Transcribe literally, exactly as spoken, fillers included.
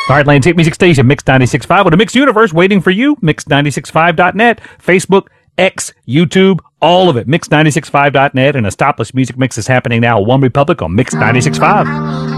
Heartland Hit Music Station, Mix ninety-six point five with a Mix Universe waiting for you. Mix ninety-six point five dot net, Facebook, X, YouTube, all of it. Mix ninety-six point five dot net and a stopless music mix is happening now. One Republic on Mix ninety-six point five.